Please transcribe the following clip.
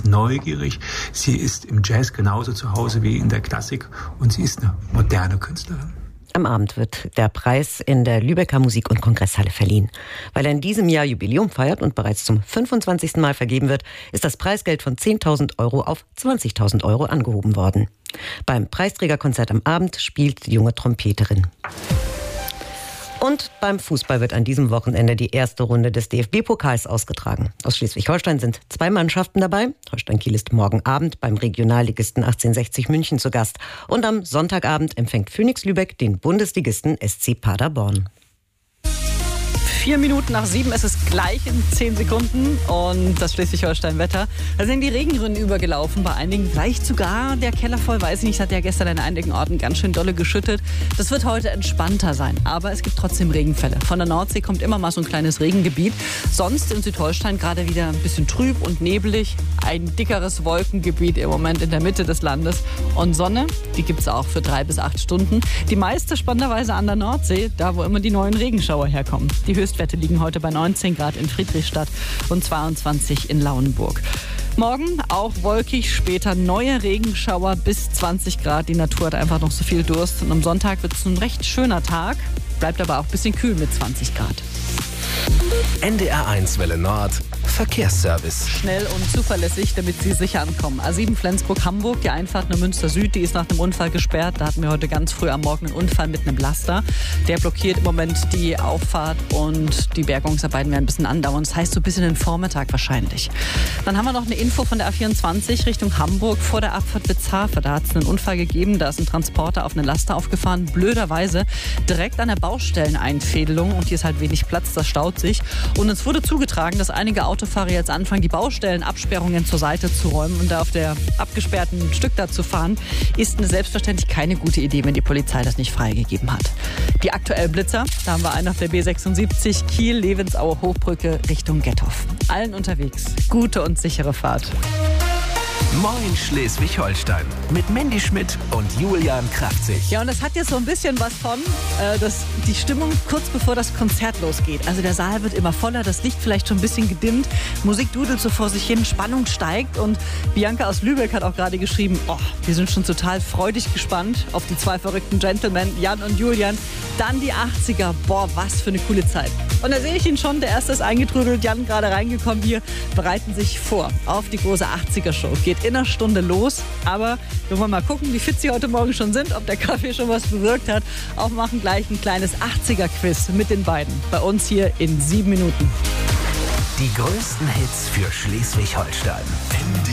ist neugierig, sie ist im Jazz genauso zu Hause wie in der Klassik und sie ist eine moderne Künstlerin. Am Abend wird der Preis in der Lübecker Musik- und Kongresshalle verliehen. Weil er in diesem Jahr Jubiläum feiert und bereits zum 25. Mal vergeben wird, ist das Preisgeld von 10.000 Euro auf 20.000 Euro angehoben worden. Beim Preisträgerkonzert am Abend spielt die junge Trompeterin. Und beim Fußball wird an diesem Wochenende die erste Runde des DFB-Pokals ausgetragen. Aus Schleswig-Holstein sind 2 Mannschaften dabei. Holstein Kiel ist morgen Abend beim Regionalligisten 1860 München zu Gast. Und am Sonntagabend empfängt Phoenix Lübeck den Bundesligisten SC Paderborn. 4 Minuten nach 7, es ist gleich in 10 Sekunden und das Schleswig-Holstein-Wetter. Da sind die Regenrinnen übergelaufen, bei einigen vielleicht sogar der Keller voll, weiß ich nicht, hat ja gestern an einigen Orten ganz schön dolle geschüttet. Das wird heute entspannter sein, aber es gibt trotzdem Regenfälle. Von der Nordsee kommt immer mal so ein kleines Regengebiet. Sonst in Südholstein gerade wieder ein bisschen trüb und nebelig. Ein dickeres Wolkengebiet im Moment in der Mitte des Landes. Und Sonne, die gibt es auch für 3 bis 8 Stunden. Die meiste spannenderweise an der Nordsee, da wo immer die neuen Regenschauer herkommen. Die Höchstwerte liegen heute bei 19 Grad in Friedrichstadt und 22 in Lauenburg. Morgen auch wolkig, später neue Regenschauer bis 20 Grad. Die Natur hat einfach noch so viel Durst. Und am Sonntag wird es ein recht schöner Tag, bleibt aber auch ein bisschen kühl mit 20 Grad. NDR1 Welle Nord, Verkehrsservice. Schnell und zuverlässig, damit Sie sicher ankommen. A7 Flensburg-Hamburg, die Einfahrt nach Münster Süd, die ist nach einem Unfall gesperrt. Da hatten wir heute ganz früh am Morgen einen Unfall mit einem Laster. Der blockiert im Moment die Auffahrt und die Bergungsarbeiten werden ein bisschen andauern. Das heißt so bis in den Vormittag wahrscheinlich. Dann haben wir noch eine Info von der A24 Richtung Hamburg vor der Abfahrt Witzhafe. Da hat es einen Unfall gegeben, da ist ein Transporter auf eine Laster aufgefahren. Blöderweise direkt an der Baustelleneinfädelung und hier ist halt wenig Platz, das staut sich. Und es wurde zugetragen, dass einige Autofahrer jetzt anfangen, die Baustellenabsperrungen zur Seite zu räumen und da auf der abgesperrten Stück da zu fahren, ist selbstverständlich keine gute Idee, wenn die Polizei das nicht freigegeben hat. Die aktuellen Blitzer, da haben wir einen auf der B76 Kiel-Levensaue Hochbrücke Richtung Gethoff. Allen unterwegs, gute und sichere Fahrt. Moin Schleswig-Holstein mit Mandy Schmidt und Julian Kraftzig. Ja, und das hat jetzt so ein bisschen was von, die Stimmung kurz bevor das Konzert losgeht. Also der Saal wird immer voller, das Licht vielleicht schon ein bisschen gedimmt, Musik dudelt so vor sich hin, Spannung steigt und Bianca aus Lübeck hat auch gerade geschrieben, wir sind schon total freudig gespannt auf die 2 verrückten Gentlemen, Jan und Julian. Dann die 80er, was für eine coole Zeit. Und da sehe ich ihn schon, der erste ist eingetrudelt, Jan gerade reingekommen hier, bereiten sich vor auf die große 80er-Show. Geht in einer Stunde los, aber wir wollen mal gucken, wie fit sie heute Morgen schon sind, ob der Kaffee schon was bewirkt hat. Auch machen gleich ein kleines 80er-Quiz mit den beiden. Bei uns hier in 7 Minuten. Die größten Hits für Schleswig-Holstein.